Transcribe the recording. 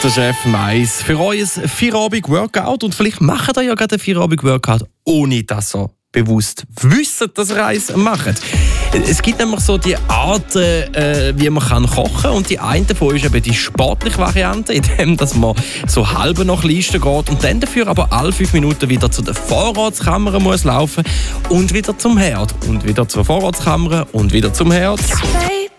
der Chef Mais für euer Feierabend-Workout. Und vielleicht macht ihr ja gerade ein Feierabend-Workout, ohne dass ihr bewusst wisst, dass ihr eins macht. Es gibt nämlich so die Arten, wie man kochen kann. Und die eine davon ist eben die sportliche Variante, indem dass man so halb nach Liste geht und dann dafür aber alle 5 Minuten wieder zu der Vorratskammer muss laufen und wieder zum Herd. Und wieder zur Vorratskammer und wieder zum Herd.